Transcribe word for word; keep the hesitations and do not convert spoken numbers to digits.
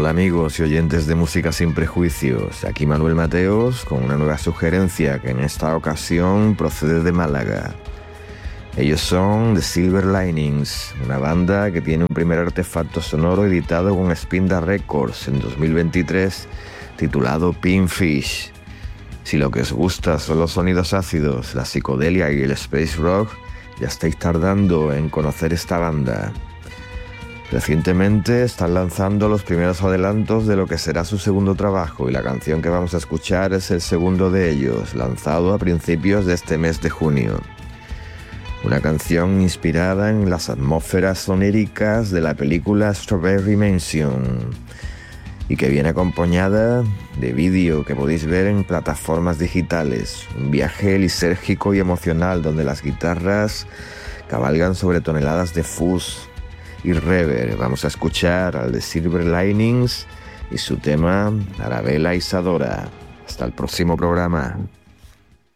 Hola amigos y oyentes de Música Sin Prejuicios, aquí Manuel Mateos con una nueva sugerencia que en esta ocasión procede de Málaga. Ellos son The Silver Linings, una banda que tiene un primer artefacto sonoro editado con Spinda Records en dos mil veintitrés titulado Pinfish. Si lo que os gusta son los sonidos ácidos, la psicodelia y el space rock, ya estáis tardando en conocer esta banda. Recientemente están lanzando los primeros adelantos de lo que será su segundo trabajo y la canción que vamos a escuchar es el segundo de ellos, lanzado a principios de este mes de junio. Una canción inspirada en las atmósferas oníricas de la película Strawberry Mansion y que viene acompañada de vídeo que podéis ver en plataformas digitales. Un viaje lisérgico y emocional donde las guitarras cabalgan sobre toneladas de fuzz y reverb. Vamos a escuchar al The Silver Linings y su tema Arabella Isadora. Hasta el próximo programa.